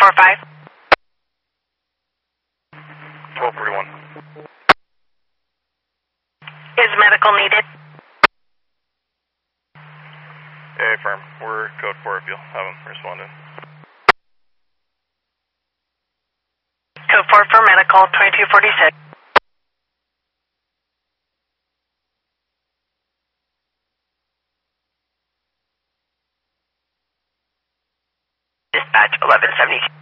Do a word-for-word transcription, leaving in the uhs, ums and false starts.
four five. twelve forty-one. Is medical needed? Yeah, firm. We're code four if you'll have them respond in. Code four for medical, twenty-two forty-six. Dispatch eleven seventy-two.